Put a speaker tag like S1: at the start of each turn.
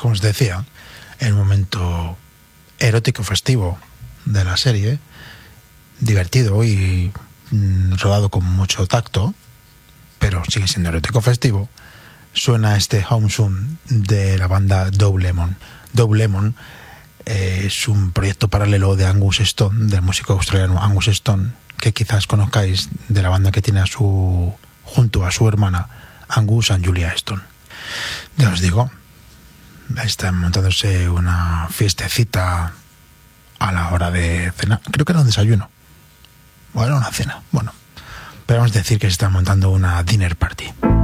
S1: como os decía, el momento erótico festivo de la serie, divertido y rodado con mucho tacto, pero sigue siendo erótico festivo, suena este Home Soon de la banda Double Lemon. Double Lemon es un proyecto paralelo de Angus Stone, del músico australiano Angus Stone, que quizás conozcáis, de la banda que tiene junto a su hermana Angus and Julia Stone. Ya os digo, están montándose una fiestecita a la hora de cenar. Creo que era un desayuno o era una cena. Bueno, pero vamos a decir que se está montando una dinner party.